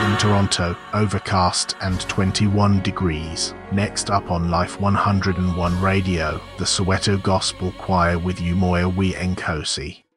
In Toronto, overcast and 21 degrees. Next up on Life 101 Radio, the Soweto Gospel Choir with Umoya Wi Enkosi.